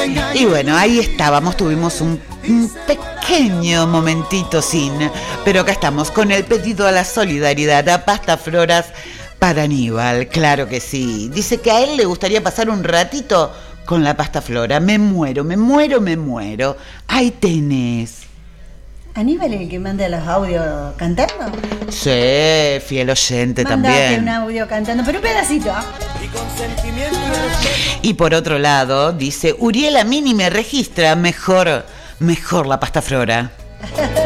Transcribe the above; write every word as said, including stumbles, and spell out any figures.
Y bueno, ahí estábamos, tuvimos un, un pequeño momentito sin, pero acá estamos con el pedido a la solidaridad a Pasta Floras para Aníbal, claro que sí. Dice que a él le gustaría pasar un ratito con la Pasta Flora. Me muero, me muero, me muero. Ahí tenés. ¿Aníbal es el que manda los audios cantando? Sí, fiel oyente. Mandate también. un audio cantando, pero un pedacito. Y por otro lado, dice, Uriel a mí ni me registra, mejor, mejor la Pasta Flora.